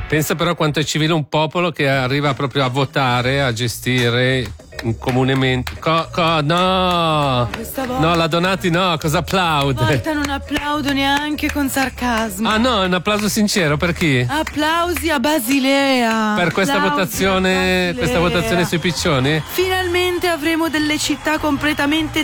Pensa però quanto è civile un popolo che arriva proprio a votare, a gestire comunemente. No! Questa volta. No, la Donati no, cosa applaude? Volta non applaudo neanche con sarcasmo. Ah no, un applauso sincero per chi? Applausi a Basilea. Per questa votazione sui piccioni? Finalmente avremo delle città completamente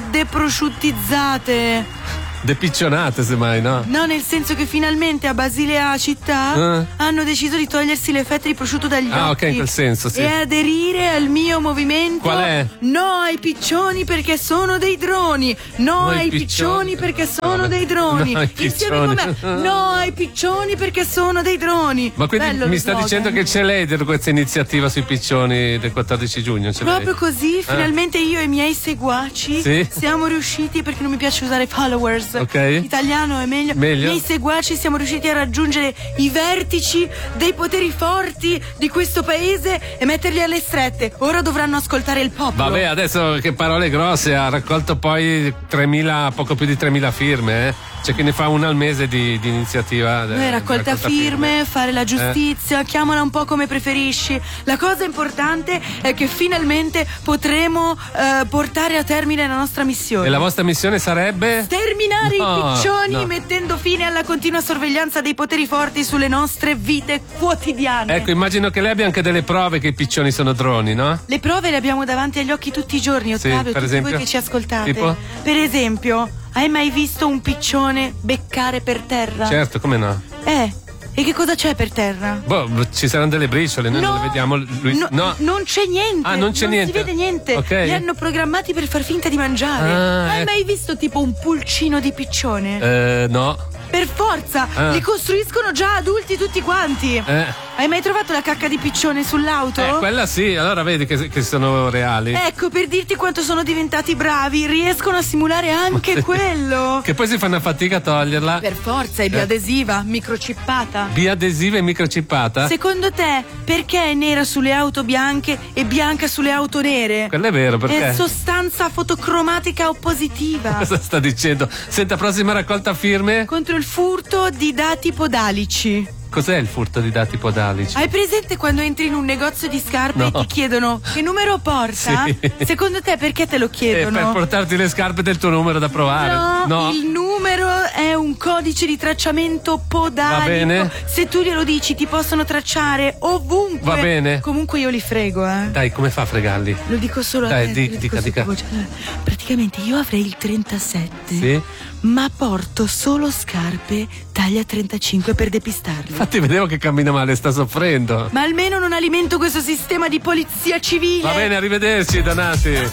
deprosciuttizzate. Depiccionate semmai, no? No, nel senso che finalmente a Basilea città hanno deciso di togliersi le fette di prosciutto dagli occhi. Ah, ok, in quel senso, sì. E aderire al mio movimento. Qual è? No ai piccioni perché sono dei droni. No ai piccioni perché sono dei droni. No ai Insieme con me. No ai piccioni perché sono dei droni. Ma quindi Bello mi lo sta slogan. dicendo che c'è lei per questa iniziativa sui piccioni del 14 giugno? C'è Proprio lei? così, finalmente io e i miei seguaci Sì? siamo riusciti, perché non mi piace usare followers. Ok. Italiano è meglio. I miei seguaci siamo riusciti a raggiungere i vertici dei poteri forti di questo paese e metterli alle strette. Ora dovranno ascoltare il popolo. Vabbè, adesso che parole grosse, ha raccolto poi 3.000, poco più di 3.000 firme, C'è chi ne fa una al mese di iniziativa. Raccolta firme, fare la giustizia, chiamala un po' come preferisci. La cosa importante è che finalmente potremo portare a termine la nostra missione. E la vostra missione sarebbe? Sterminare i piccioni, mettendo fine alla continua sorveglianza dei poteri forti sulle nostre vite quotidiane. Ecco, immagino che lei abbia anche delle prove che i piccioni sono droni, no? Le prove le abbiamo davanti agli occhi tutti i giorni, Ottavio, per tutti esempio? voi che ci ascoltate. Tipo? Per esempio, hai mai visto un piccione beccare per terra? Certo, come no? E che cosa c'è per terra? Boh, ci saranno delle briciole, noi non le vediamo. Non c'è niente. Ah, non c'è niente. Non si vede niente. Ok. Li hanno programmati per far finta di mangiare. Hai mai visto tipo un pulcino di piccione? No. Per forza, li costruiscono già adulti tutti quanti. Hai mai trovato la cacca di piccione sull'auto? Quella sì, allora vedi che sono reali. Ecco, per dirti quanto sono diventati bravi, riescono a simulare anche quello. Che poi si fanno fatica a toglierla. Per forza, è bioadesiva, microchippata. Bioadesiva e microchippata? Secondo te, perché è nera sulle auto bianche e bianca sulle auto nere? Quello è vero, perché? È sostanza fotocromatica oppositiva. Cosa sta dicendo? Senta, prossima raccolta firme? Contro il furto di dati podalici. Cos'è il furto di dati podalici? Hai presente quando entri in un negozio di scarpe e ti chiedono che numero porta? Sì. Secondo te perché te lo chiedono? Per portarti le scarpe del tuo numero da provare. No, il numero è un codice di tracciamento podalico. Va bene. Se tu glielo dici ti possono tracciare ovunque. Va bene. Comunque io li frego, Dai, come fa a fregarli? Lo dico solo Dai, a te. dica. Praticamente io avrei il 37. Sì. Ma porto solo scarpe taglia 35 per depistarli. Infatti vedevo che cammina male, sta soffrendo. Ma almeno non alimento questo sistema di polizia civile. Va bene, arrivederci, Donati.